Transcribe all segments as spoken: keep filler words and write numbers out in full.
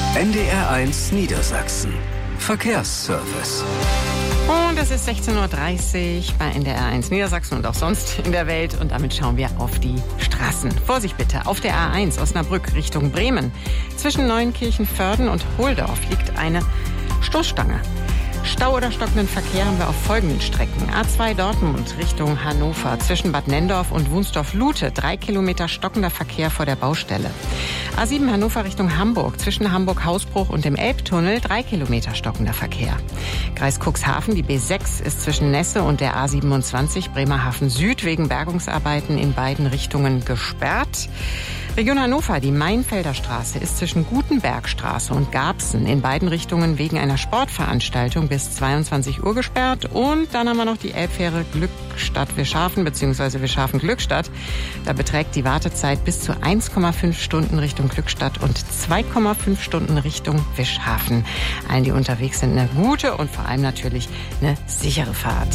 N D R eins Niedersachsen. Verkehrsservice. Und es ist sechzehn Uhr dreißig bei N D R eins Niedersachsen und auch sonst in der Welt. Und damit schauen wir auf die Straßen. Vorsicht bitte, auf der A eins Osnabrück Richtung Bremen. Zwischen Neunkirchen-Vörden und Hohldorf liegt eine Stoßstange. Stau oder stockenden Verkehr haben wir auf folgenden Strecken. A zwei Dortmund Richtung Hannover. Zwischen Bad Nendorf und Wunsdorf-Lute. Drei Kilometer stockender Verkehr vor der Baustelle. A sieben Hannover Richtung Hamburg. Zwischen Hamburg-Hausbruch und dem Elbtunnel. Drei Kilometer stockender Verkehr. Kreis Cuxhaven. Die B sechs ist zwischen Nesse und der A siebenundzwanzig Bremerhaven Süd wegen Bergungsarbeiten in beiden Richtungen gesperrt. Region Hannover, die Mainfelder Straße ist zwischen Gutenbergstraße und Garbsen in beiden Richtungen wegen einer Sportveranstaltung bis zweiundzwanzig Uhr gesperrt. Und dann haben wir noch die Elbfähre Glückstadt-Wischhafen bzw. Wischhafen-Glückstadt. Da beträgt die Wartezeit bis zu eins Komma fünf Stunden Richtung Glückstadt und zwei Komma fünf Stunden Richtung Wischhafen. Allen, die unterwegs sind, eine gute und vor allem natürlich eine sichere Fahrt.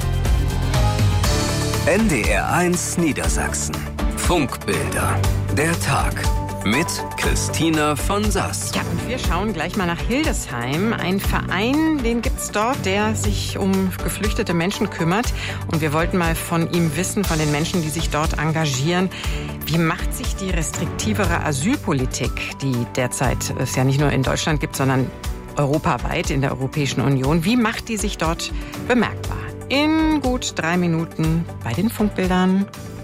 N D R eins Niedersachsen. Funkbilder. Der Tag mit Christina von Sass. Ja, und wir schauen gleich mal nach Hildesheim. Ein Verein, den gibt's dort, der sich um geflüchtete Menschen kümmert. Und wir wollten mal von ihm wissen, von den Menschen, die sich dort engagieren. Wie macht sich die restriktivere Asylpolitik, die derzeit es ja nicht nur in Deutschland gibt, sondern europaweit in der Europäischen Union, wie macht die sich dort bemerkbar? In gut drei Minuten bei den Funkbildern.